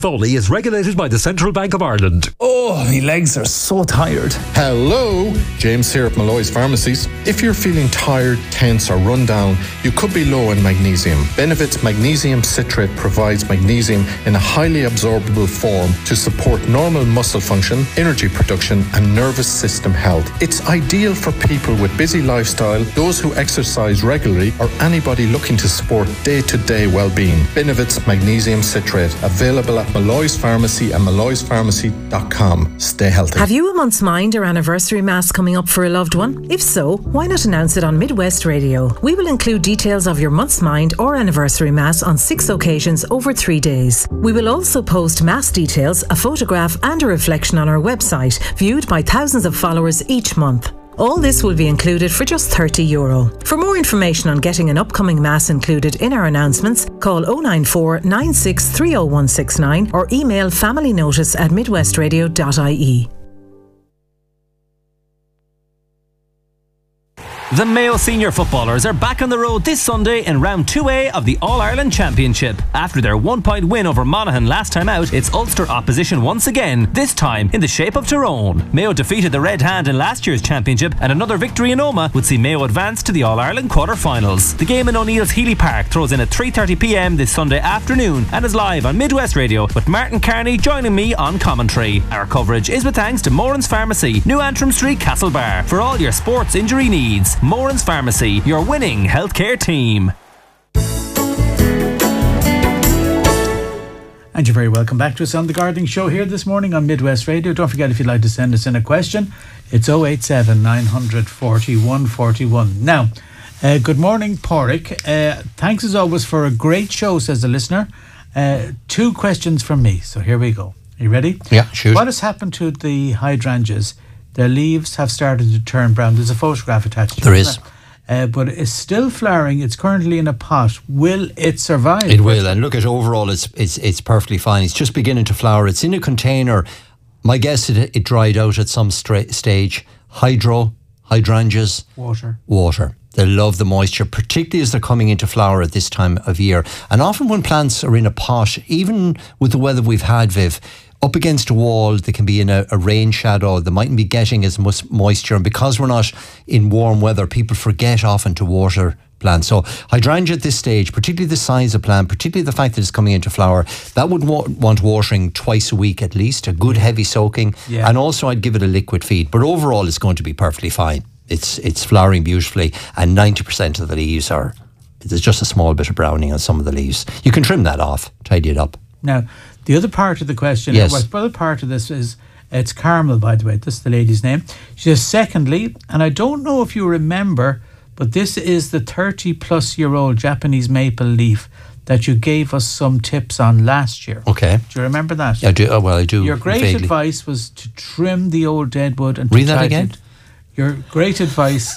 Foley is regulated by the Central Bank of Ireland. Oh, my legs are so tired. Hello, James here at Malloy's Pharmacies. If you're feeling tired, tense or run down, you could be low in magnesium. Benevit's magnesium citrate provides magnesium in a highly absorbable form to support normal muscle function, energy production and nervous system health. It's ideal for people with busy lifestyle, those who exercise regularly or anybody looking to support day-to-day well-being. Benevit's magnesium citrate, available at Malloy's Pharmacy and malloyspharmacy.com. Stay healthy. Have you a month's mind or anniversary mass coming up for a loved one? If so, why not announce it on Midwest Radio? We will include details of your month's mind or anniversary mass on 6 occasions over 3 days. We will also post mass details, a photograph and a reflection on our website, viewed by thousands of followers each month. All this will be included for just €30. For more information on getting an upcoming mass included in our announcements, call 094 96 30169 or email familynotice@midwestradio.ie. The Mayo senior footballers are back on the road this Sunday in round 2A of the All-Ireland Championship. After their 1-point win over Monaghan last time out, it's Ulster opposition once again, this time in the shape of Tyrone. Mayo defeated the Red Hand in last year's championship, and another victory in Omagh would see Mayo advance to the All-Ireland quarter-finals. The game in O'Neill's Healy Park throws in at 3:30pm this Sunday afternoon and is live on Midwest Radio, with Martin Carney joining me on commentary. Our coverage is with thanks to Moran's Pharmacy, New Antrim Street, Castlebar, for all your sports injury needs. Moran's Pharmacy, your winning healthcare team. And you're very welcome back to us on The Gardening Show here this morning on Midwest Radio. Don't forget, if you'd like to send us in a question, it's 087 900 41 41. Now, good morning, Pádraig. Thanks as always for a great show, says the listener. 2 questions from me, so here we go. Are you ready? Yeah, sure. What has happened to the hydrangeas? Their leaves have started to turn brown. There's a photograph attached to it. There is. But it's still flowering. It's currently in a pot. Will it survive? It will. And look, at overall, it's perfectly fine. It's just beginning to flower. It's in a container. My guess, it dried out at some stage. Hydrangeas. Water. They love the moisture, particularly as they're coming into flower at this time of year. And often when plants are in a pot, even with the weather we've had, Viv, up against a wall, they can be in a rain shadow. They mightn't be getting as much moisture. And because we're not in warm weather, people forget often to water plants. So hydrangea at this stage, particularly the size of plant, particularly the fact that it's coming into flower, that would want watering twice a week at least, a good heavy soaking. Yeah. And also I'd give it a liquid feed. But overall, it's going to be perfectly fine. It's flowering beautifully, and 90% of the leaves there's just a small bit of browning on some of the leaves. You can trim that off, tidy it up. Now, the other part of the question, yes. The other part of this is, it's Carmel, by the way, this is the lady's name. She says, secondly, and I don't know if you remember, but this is the 30-plus-year-old Japanese maple leaf that you gave us some tips on last year. Okay. Do you remember that? I do. Well, I do. Your great vaguely. advice was to trim the old deadwood and read that again. Your great advice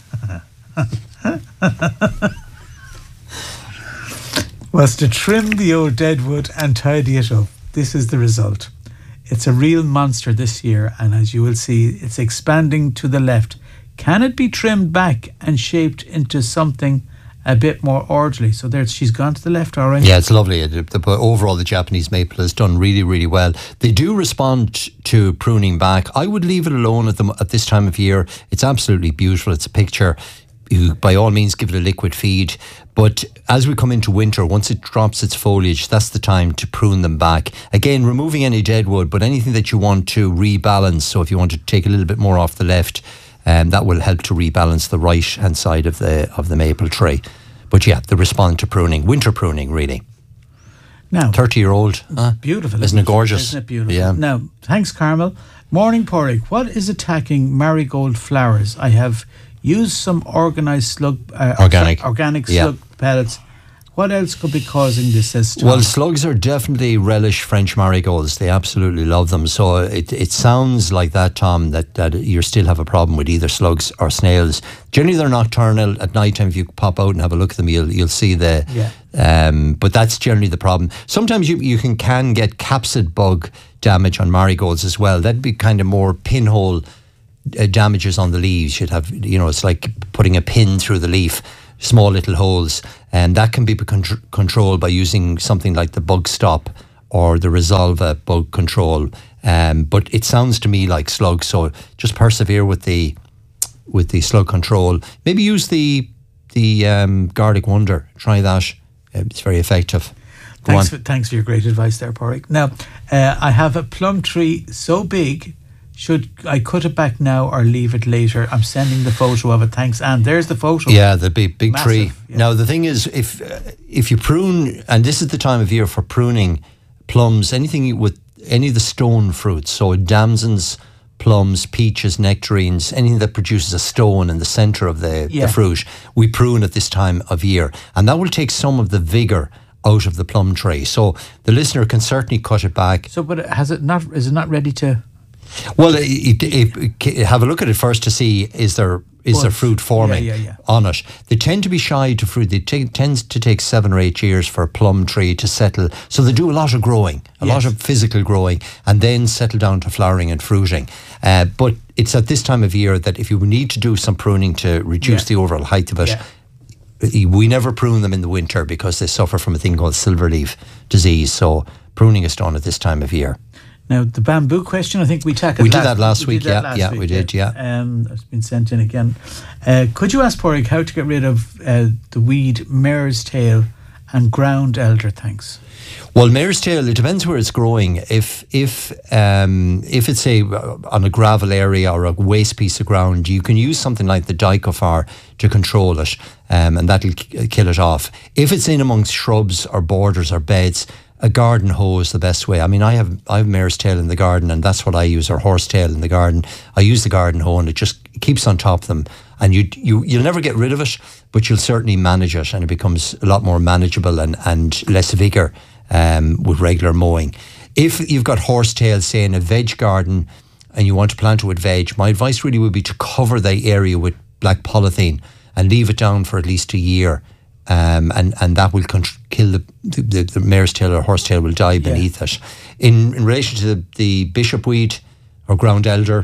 was to trim the old deadwood and tidy it up. This is the result. It's a real monster this year, and as you will see, it's expanding to the left. Can it be trimmed back and shaped into something a bit more orderly? So there, she's gone to the left already. Yeah, it's lovely. Overall, the Japanese maple has done really, really well. They do respond to pruning back. I would leave it alone at this time of year. It's absolutely beautiful. It's a picture. You, by all means, give it a liquid feed. But as we come into winter, once it drops its foliage, that's the time to prune them back. Again, removing any deadwood, but anything that you want to rebalance. So if you want to take a little bit more off the left, that will help to rebalance the right-hand side of the maple tree. But yeah, the respond to pruning, winter pruning, really. Now, 30-year-old, beautiful, isn't it gorgeous? Isn't it beautiful? Yeah. Now, thanks, Carmel. Morning, Pádraig. What is attacking marigold flowers? I have used some organic slug pellets. What else could be causing this? Well, slugs are definitely relish French marigolds. They absolutely love them. So it sounds like that, Tom, that you still have a problem with either slugs or snails. Generally, they're nocturnal. At night time, if you pop out and have a look at them, you'll see the. Yeah. But that's generally the problem. Sometimes you can get capsid bug damage on marigolds as well. That'd be kind of more pinhole damages on the leaves. You'd have, it's like putting a pin through the leaf. Small little holes, and that can be controlled by using something like the Bug Stop or the Resolva bug control. But it sounds to me like slugs, so just persevere with the slug control. Maybe use the Garlic Wonder. Try that. It's very effective. Thanks for your great advice there, Pádraig. Now, I have a plum tree so big. Should I cut it back now or leave it later? I'm sending the photo of it. Thanks, Anne. There's the photo. Yeah, the big Massive, tree. yeah. Now, the thing is, if you prune, and this is the time of year for pruning plums, anything with any of the stone fruits, so damsons, plums, peaches, nectarines, anything that produces a stone in the centre of the fruit, we prune at this time of year. And that will take some of the vigour out of the plum tree. So the listener can certainly cut it back. So, but is it not ready to... Well, have a look at it first to see is there fruit forming on it. They tend to be shy to fruit. It tends to take 7 or 8 years for a plum tree to settle. So they do a lot of growing, a lot of physical growing, and then settle down to flowering and fruiting. But it's at this time of year that if you need to do some pruning to reduce the overall height of it, we never prune them in the winter because they suffer from a thing called silverleaf disease. So pruning is done at this time of year. Now, the bamboo question, I think we tackled We did that last week, we did. It's been sent in again. Could you ask Pádraig how to get rid of the weed mare's tail and ground elder? Thanks. Well, mare's tail, it depends where it's growing. If it's on a gravel area or a waste piece of ground, you can use something like the Dicofar to control it, and that'll kill it off. If it's in amongst shrubs or borders or beds, a garden hoe is the best way. I mean, I have mare's tail in the garden, and that's what I use, or horsetail in the garden. I use the garden hoe, and it just keeps on top of them. And you'll never get rid of it, but you'll certainly manage it, and it becomes a lot more manageable and less vigour with regular mowing. If you've got horsetail, say in a veg garden, and you want to plant it with veg, my advice really would be to cover the area with black polythene and leave it down for at least a year. And that will kill the mare's tail or horsetail will die beneath it. In relation to the bishop weed or ground elder,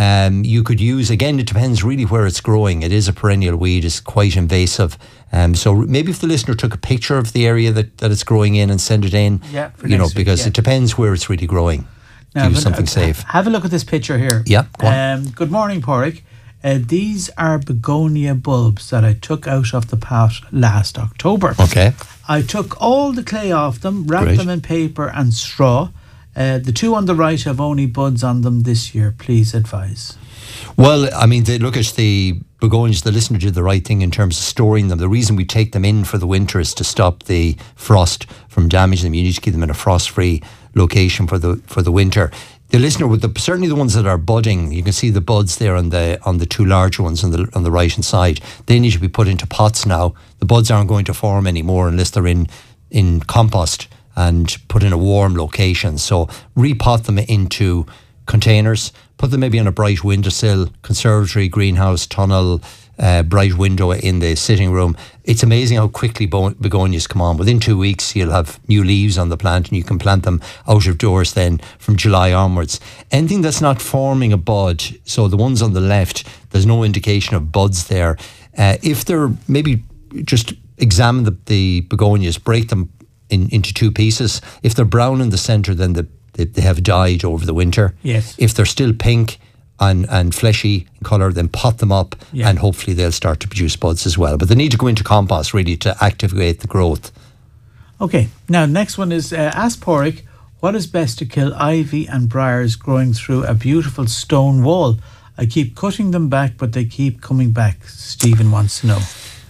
you could use, again, it depends really where it's growing. It is a perennial weed, it's quite invasive. So maybe if the listener took a picture of the area that it's growing in and send it in, because it depends where it's really growing. Now, use something safe. Have a look at this picture here. Yeah, go on. Good morning, Pádraig. These are begonia bulbs that I took out of the pot last October. Okay. I took all the clay off them, wrapped them in paper and straw. The two on the right have only buds on them this year. Please advise. Well, I mean, look at the begonias. The listener did the right thing in terms of storing them. The reason we take them in for the winter is to stop the frost from damaging them. You need to keep them in a frost-free location for the winter. The listener, with certainly the ones that are budding, you can see the buds there on the two larger ones on the right hand side. They need to be put into pots now. The buds aren't going to form anymore unless they're in compost and put in a warm location. So repot them into containers. Put them maybe on a bright windowsill, conservatory, greenhouse, tunnel, bright window in the sitting room. It's amazing how quickly begonias come on. Within 2 weeks, you'll have new leaves on the plant, and you can plant them out of doors then from July onwards. Anything that's not forming a bud, so the ones on the left, there's no indication of buds there. If they're, maybe just examine the begonias, break them into two pieces. If they're brown in the centre, then they have died over the winter. Yes. If they're still pink and fleshy in colour, then pot them up, and hopefully they'll start to produce buds as well. But they need to go into compost really to activate the growth. Okay, now next one is ask Pádraig, what is best to kill ivy and briars growing through a beautiful stone wall? I keep cutting them back, but they keep coming back. Stephen wants to know.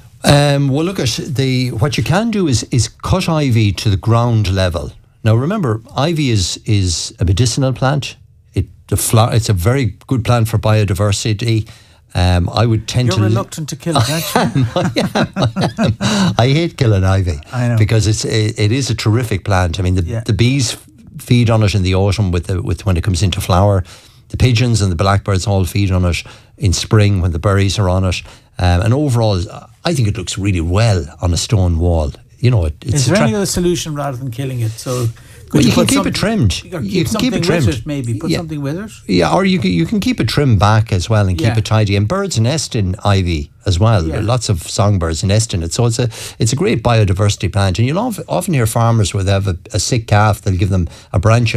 Well, look at what you can do is cut ivy to the ground level. Now remember, ivy is a medicinal plant. It's a very good plant for biodiversity. I would tend You're reluctant to kill it, actually. I hate killing ivy. I know. Because it is a terrific plant. I mean, the bees feed on it in the autumn with when it comes into flower. The pigeons and the blackbirds all feed on it in spring when the berries are on it. And overall, I think it looks really well on a stone wall. It's is there any other solution rather than killing it? So Well, you can keep it trimmed. You can keep it trimmed. With it, maybe put something with it. Yeah, or you can keep it trimmed back as well and keep it tidy. And birds nest in ivy as well. Yeah. Lots of songbirds nest in it. So it's a great biodiversity plant. And you'll often hear farmers where they have a sick calf, they'll give them a branch